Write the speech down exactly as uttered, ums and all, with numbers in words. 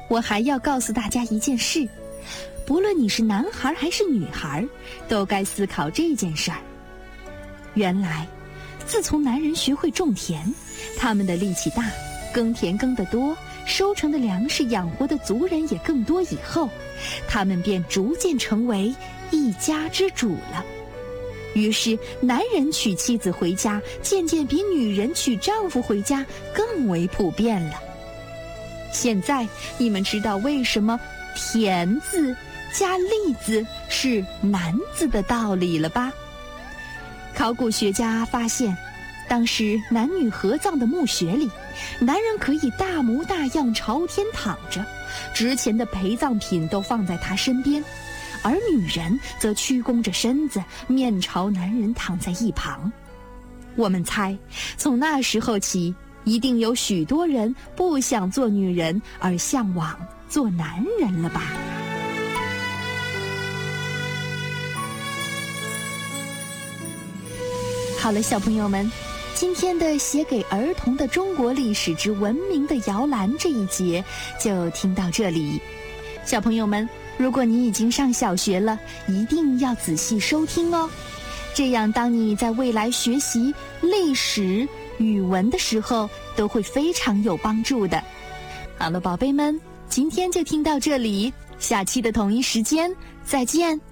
我还要告诉大家一件事，不论你是男孩还是女孩，都该思考这件事儿。原来，自从男人学会种田，他们的力气大，耕田耕得多，收成的粮食养活的族人也更多以后，他们便逐渐成为一家之主了。于是男人娶妻子回家渐渐比女人娶丈夫回家更为普遍了。现在你们知道为什么田字加利字是男字的道理了吧？考古学家发现，当时男女合葬的墓穴里，男人可以大模大样朝天躺着，值钱的陪葬品都放在他身边，而女人则屈弓着身子，面朝男人躺在一旁。我们猜，从那时候起，一定有许多人不想做女人，而向往做男人了吧？好了，小朋友们，今天的写给儿童的中国历史之文明的摇篮这一节就听到这里。小朋友们，如果你已经上小学了，一定要仔细收听哦，这样当你在未来学习历史、语文的时候，都会非常有帮助的。好了，宝贝们，今天就听到这里，下期的同一时间再见。